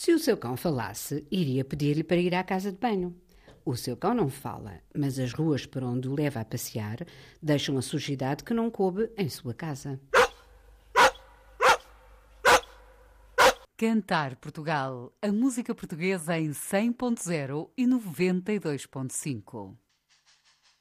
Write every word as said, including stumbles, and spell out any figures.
Se o seu cão falasse, iria pedir-lhe para ir à casa de banho. O seu cão não fala, mas as ruas por onde o leva a passear deixam a sujidade que não coube em sua casa. Cantar Portugal, a música portuguesa em cem ponto zero e noventa e dois ponto cinco.